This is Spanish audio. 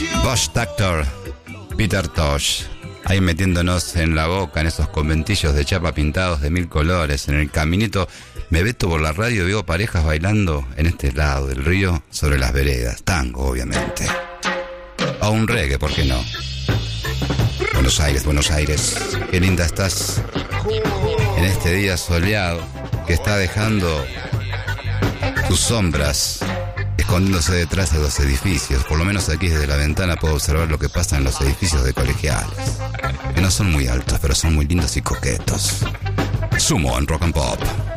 Tosh Doctor, Peter Tosh, ahí metiéndonos en la boca en esos conventillos de chapa pintados de 1000 colores. En el caminito me veto por la radio y veo parejas bailando en este lado del río sobre las veredas. Tango, obviamente. O un reggae, ¿por qué no? Buenos Aires, Buenos Aires, qué linda estás en este día soleado que está dejando tus sombras escondiéndose detrás de los edificios. Por lo menos aquí desde la ventana puedo observar lo que pasa en los edificios de colegiales, que no son muy altos, pero son muy lindos y coquetos. Sumo en Rock and Pop.